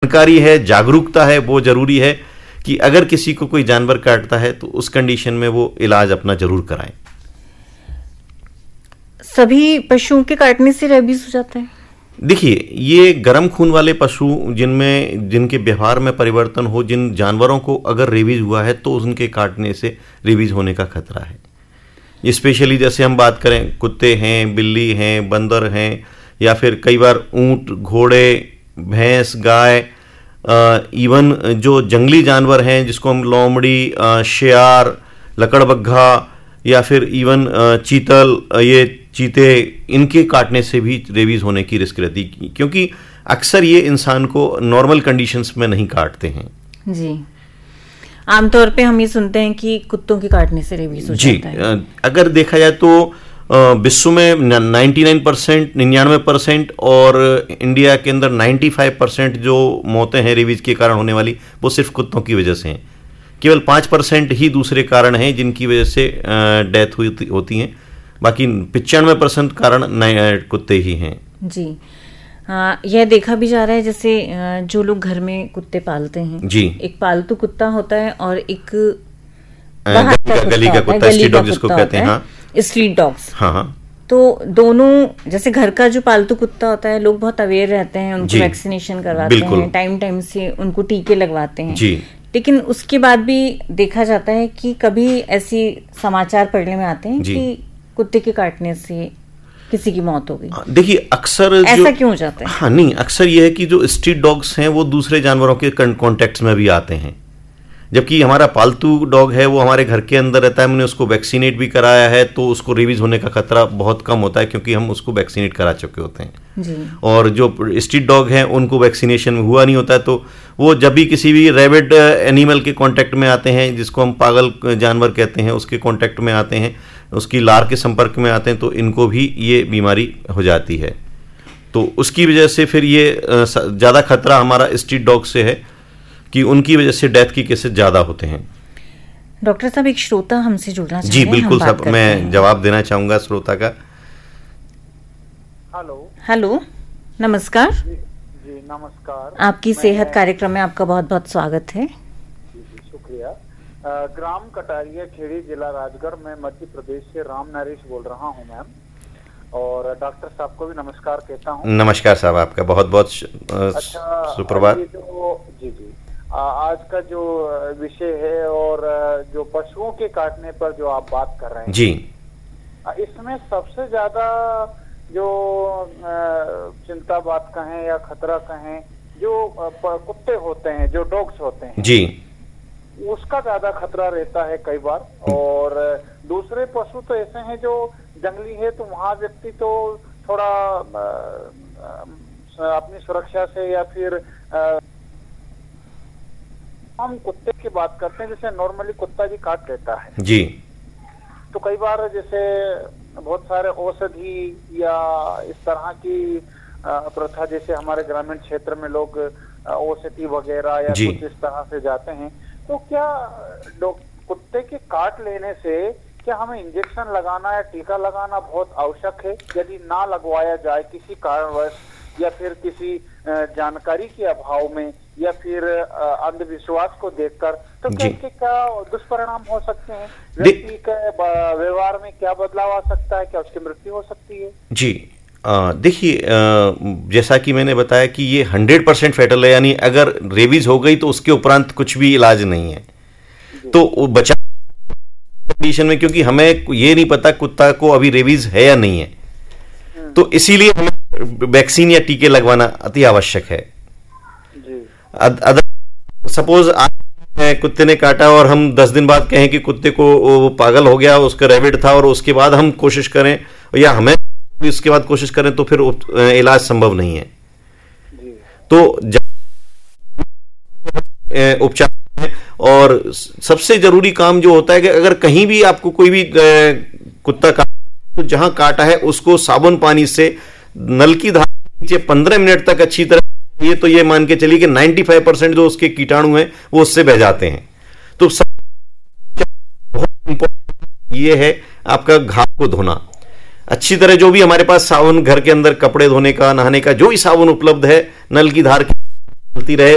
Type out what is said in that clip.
जानकारी है, जागरूकता है, वो जरूरी है कि अगर किसी को कोई जानवर काटता है तो उस कंडीशन में वो इलाज अपना जरूर कराएं। सभी पशुओं के काटने से रेबीज हो जाता है? देखिए, ये गर्म खून वाले पशु जिनके व्यवहार में परिवर्तन हो, जिन जानवरों को अगर रेबीज हुआ है तो उनके काटने से रेबीज होने का खतरा है। स्पेशली जैसे हम बात करें, कुत्ते हैं, बिल्ली हैं, बंदर हैं, या फिर कई बार ऊंट, घोड़े, भैंस, गाय, इवन जो जंगली जानवर हैं जिसको हम लोमड़ी, शेर, लकड़बग्घा या फिर इवन चीतल, ये चीते, इनके काटने से भी रेबीज होने की रिस्क रहती है, क्योंकि अक्सर ये इंसान को नॉर्मल कंडीशंस में नहीं काटते हैं। जी, आमतौर पे हम ये सुनते हैं कि कुत्तों के काटने से रेबीज हो जाता है। अगर देखा जाए तो विश्व में 99% और इंडिया के अंदर 95% जो मौतें हैं रेबीज के कारण होने वाली, वो सिर्फ कुत्तों की वजह से हैं। केवल 5% ही दूसरे कारण हैं जिनकी वजह से डेथ होती हैं, बाकी 95% कारण कुत्ते ही हैं। जी, यह देखा भी जा रहा है जैसे जो लोग घर में कुत्ते पालते हैं जी, एक पालतू कुत्ता होता है और एक गली का कुत्ता, स्ट्रीट डॉग जिसको कहते हैं। हाँ, स्ट्रीट डॉग्स। हाँ, तो दोनों, जैसे घर का जो पालतू कुत्ता होता है, लोग बहुत अवेयर रहते हैं, उनको वैक्सीनेशन करवाते हैं, टाइम से उनको टीके लगवाते हैं जी। लेकिन उसके बाद भी देखा जाता है कि कभी ऐसी समाचार पढ़ने में आते हैं कि कुत्ते के काटने से किसी की मौत हो गई। देखिए, अक्सर ऐसा क्यों हो जाता है? हाँ, नहीं, अक्सर यह है कि जो स्ट्रीट डॉग्स हैं वो दूसरे जानवरों के कॉन्टेक्ट में भी आते हैं, जबकि हमारा पालतू डॉग है वो हमारे घर के अंदर रहता है। हमने उसको वैक्सीनेट भी कराया है तो उसको रेबीज होने का खतरा बहुत कम होता है, क्योंकि हम उसको वैक्सीनेट करा चुके होते हैं जी। और जो स्ट्रीट डॉग हैं उनको वैक्सीनेशन हुआ नहीं होता है, तो वो जब भी किसी भी रैबिड एनिमल के कांटेक्ट में आते हैं, जिसको हम पागल जानवर कहते हैं, उसके कांटेक्ट में आते हैं, उसकी लार के संपर्क में आते हैं, तो इनको भी ये बीमारी हो जाती है। तो उसकी वजह से फिर ये ज़्यादा खतरा हमारा स्ट्रीट डॉग से है कि उनकी वजह से डेथ की केसेस ज़्यादा होते हैं। डॉक्टर साहब, एक श्रोता हमसे जुड़ना चाहते हैं। जी बिल्कुल साहब, मैं जवाब देना चाहूँगा श्रोता का। हेलो, नमस्कार। जी नमस्कार। आपकी सेहत कार्यक्रम में आपका बहुत बहुत स्वागत है। जी शुक्रिया। ग्राम कटारिया खेड़ी, जिला राजगढ़ में मध्य प्रदेश से राम नरेश बोल रहा हूँ मैम, और डॉक्टर साहब को भी नमस्कार कहता हूँ। नमस्कार साहब, आपका बहुत बहुत सुप्रभात। जी जी, आज का जो विषय है और जो पशुओं के काटने पर जो आप बात कर रहे हैं जी, इसमें सबसे ज्यादा जो चिंता बात कहें या खतरा कहें, जो कुत्ते होते हैं, जो डॉग्स होते हैं जी, उसका ज्यादा खतरा रहता है कई बार। और दूसरे पशु तो ऐसे हैं जो जंगली है, तो वहाँ व्यक्ति तो थोड़ा अपनी सुरक्षा से, या फिर हम कुत्ते की बात करते हैं, जैसे नॉर्मली कुत्ता भी काट लेता है जी, तो कई बार जैसे बहुत सारे औषधि या इस तरह की प्रथा, जैसे हमारे ग्रामीण क्षेत्र में लोग औषधि वगैरह या कुछ इस तरह से जाते हैं, तो क्या कुत्ते के काट लेने से क्या हमें इंजेक्शन लगाना या टीका लगाना बहुत आवश्यक है? यदि ना लगवाया जाए किसी कारणवश, या फिर किसी जानकारी के अभाव में, या फिर अंधविश्वास को देखकर, तो क्या इसके क्या दुष्परिणाम हो सकते हैं? व्यक्ति के व्यवहार में क्या बदलाव आ सकता है? क्या उसकी मृत्यु हो सकती है? जी देखिए, जैसा कि मैंने बताया कि ये 100% फैटल है, यानी अगर रेबीज हो गई तो उसके उपरांत कुछ भी इलाज नहीं है। तो बचाव कंडीशन में, क्योंकि हमें ये नहीं पता कुत्ता को अभी रेबीज है या नहीं है, तो इसीलिए हमें वैक्सीन या टीके लगवाना अति आवश्यक है। सपोज आज कुत्ते ने काटा और हम 10 दिन बाद कहें कि कुत्ते को वो पागल हो गया, उसका रैबिट था, और उसके बाद हम कोशिश करें या हमें इसके बाद कोशिश करें, तो फिर इलाज संभव नहीं है। तो उपचार है, और सबसे जरूरी काम जो होता है कि अगर कहीं भी आपको कोई भी कुत्ता काटा, तो जहां काटा है उसको साबुन पानी से नल की धार नीचे 15 मिनट तक अच्छी तरह, ये तो ये मान के चलिए कि 95% जो उसके कीटाणु हैं वो उससे बह जाते हैं। तो बहुत इंपॉर्टेंट ये है आपका घाव को धोना अच्छी तरह। जो भी हमारे पास साबुन, घर के अंदर कपड़े धोने का, नहाने का जो भी साबुन उपलब्ध है, नल की धार चलती रहे,